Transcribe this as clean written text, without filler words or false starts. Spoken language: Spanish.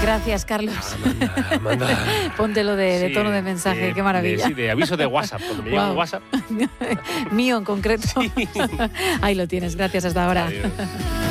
Gracias, Carlos. Manda. Póntelo de tono de mensaje, qué maravilla. De aviso de WhatsApp, cuando me llaman WhatsApp. Mío en concreto. Ahí lo tienes, gracias, hasta ahora. Adiós.